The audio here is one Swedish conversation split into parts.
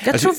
Jag tror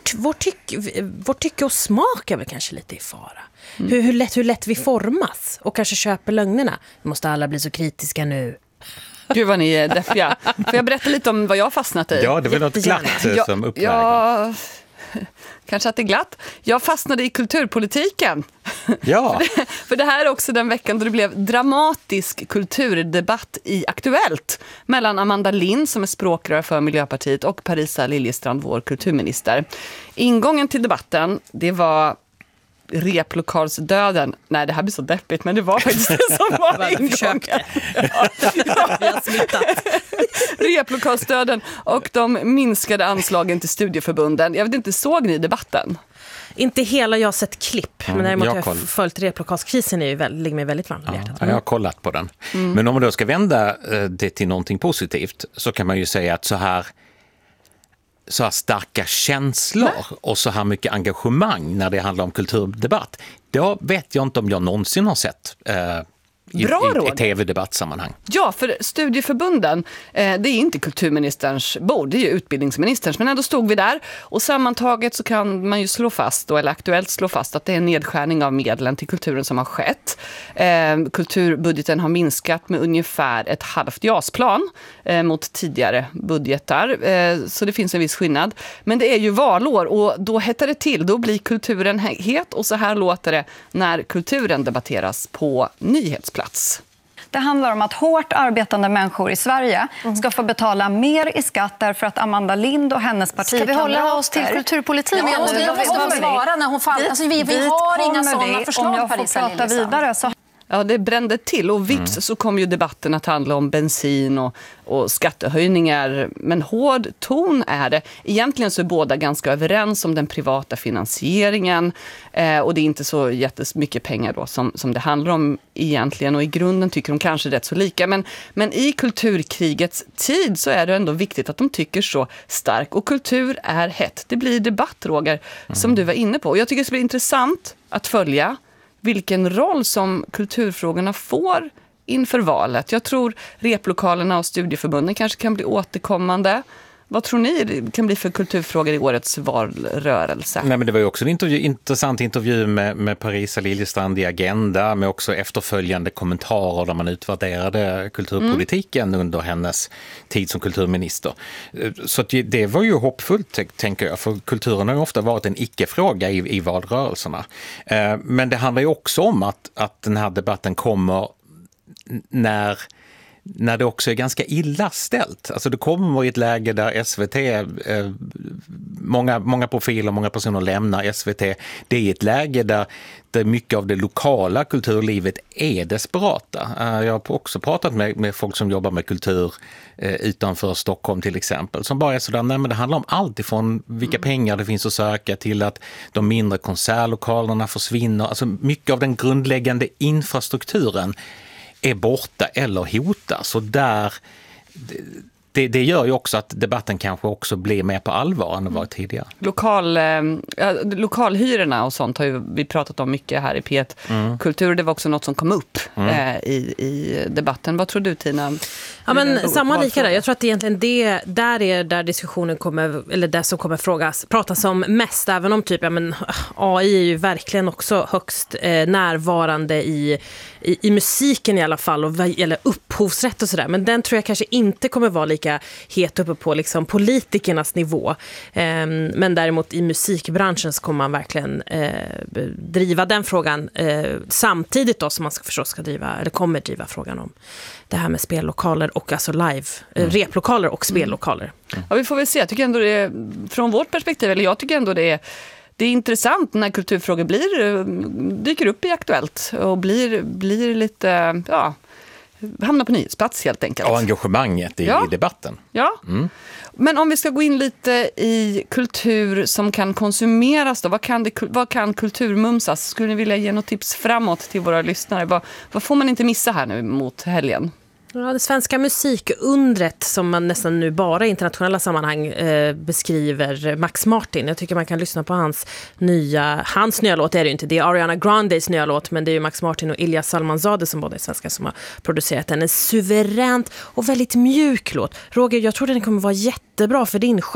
vårt tycke och smak är väl kanske lite i fara. Hur lätt vi formas och kanske köper lögnerna. Måste alla bli så kritiska nu? Gud vad ni är deppiga. Får jag berätta lite om vad jag har fastnat i? Ja, det var något glatt som uppväger. Ja, kanske att det är glatt. Jag fastnade i kulturpolitiken. Ja. För det här är också den veckan då det blev dramatisk kulturdebatt i Aktuellt mellan Amanda Lind som är språkrör för Miljöpartiet och Parisa Liljestrand, vår kulturminister. Ingången till debatten, det var replokalsdöden. Nej, det här blir så deppigt, men det var faktiskt det som var ingången. Vi har smittat. Replokalsdöden och de minskade anslagen till studieförbunden. Jag vet inte, såg ni debatten? Inte hela, jag har sett klipp. Men däremot har jag följt replokalskrisen, ligger mig väldigt varmt i hjärtat. Jag har kollat på den. Men om man då ska vända det till någonting positivt så kan man ju säga att så här starka känslor och så här mycket engagemang när det handlar om kulturdebatt, då vet jag inte om jag någonsin har sett i tv-debattsammanhang. Ja, för studieförbunden, det är inte kulturministerns bord, det är ju utbildningsministerns, men ändå stod vi där och sammantaget så kan man ju slå fast, eller Aktuellt slå fast, att det är en nedskärning av medlen till kulturen som har skett. Kulturbudgeten har minskat med ungefär ett halvt jasplan mot tidigare budgetar, så det finns en viss skillnad. Men det är ju valår och då hettar det till, då blir kulturen het och så här låter det när kulturen debatteras på nyhetsplats. Det handlar om att hårt arbetande människor i Sverige ska få betala mer i skatt därför att Amanda Lind och hennes partikamrater... Ska vi hålla oss till kulturpolitik? Ja, jag måste svara när hon vi har inga sådana förslag. Om jag får prata vidare så... Ja, det brände till och vips så kom ju debatten att handla om bensin och skattehöjningar. Men hård ton är det. Egentligen så är båda ganska överens om den privata finansieringen. Och det är inte så jättemycket pengar då som det handlar om egentligen. Och i grunden tycker de kanske rätt så lika. Men i kulturkrigets tid så är det ändå viktigt att de tycker så starkt. Och kultur är hett. Det blir debatt, Roger, som du var inne på. Och jag tycker det blir intressant att följa vilken roll som kulturfrågorna får inför valet. Jag tror replokalerna och studieförbunden kanske kan bli återkommande. Vad tror ni det kan bli för kulturfrågor i årets valrörelse? Nej, men det var ju också en intressant intervju med Parisa Liljestrand i Agenda med också efterföljande kommentarer där man utvärderade kulturpolitiken under hennes tid som kulturminister. Så att det var ju hoppfullt, tänker jag, för kulturen har ju ofta varit en icke-fråga i valrörelserna. Men det handlar ju också om att den här debatten kommer när det också är ganska illa ställt. Alltså det kommer i ett läge där SVT, många profiler, många personer lämnar SVT. Det är ett läge där mycket av det lokala kulturlivet är desperata. Jag har också pratat med folk som jobbar med kultur utanför Stockholm till exempel, som bara är sådär, nej men det handlar om allt ifrån vilka pengar det finns att söka till att de mindre konsertlokalerna försvinner. Alltså mycket av den grundläggande infrastrukturen är borta eller hotas. Så det gör ju också att debatten kanske också blir mer på allvar än det var tidigare. Lokalhyrorna och sånt har ju vi pratat om mycket här i P1 Kultur. Det var också något som kom upp i debatten. Vad tror du, Tina? Ja, men samma lika där. Jag tror att egentligen där diskussionen kommer, eller där som kommer pratas om mest, även om typ, AI är ju verkligen också högst närvarande i musiken i alla fall, eller upphovsrätt och sådär. Men den tror jag kanske inte kommer vara lika het uppe på liksom politikernas nivå. Men däremot i musikbranschen så kommer man verkligen driva den frågan samtidigt då som man kommer driva frågan om det här med spellokaler och alltså replokaler och spellokaler. Ja, vi får väl se. Jag tycker ändå det är, från vårt perspektiv, eller jag tycker ändå det är intressant när kulturfrågor dyker upp i Aktuellt och blir lite, hamnar på nyhetsplats helt enkelt. Och engagemanget i debatten. Ja. Men om vi ska gå in lite i kultur som kan konsumeras då, vad kan kulturmumsas? Skulle ni vilja ge något tips framåt till våra lyssnare? Vad får man inte missa här nu mot helgen? Ja, det svenska musikundret som man nästan nu bara i internationella sammanhang beskriver, Max Martin. Jag tycker man kan lyssna på hans nya låt. Det är det ju inte, det är Ariana Grandes nya låt, men det är ju Max Martin och Ilja Salmanzadeh som båda är svenska som har producerat den. En suveränt och väldigt mjuk låt. Roger, jag tror den kommer vara jättebra för din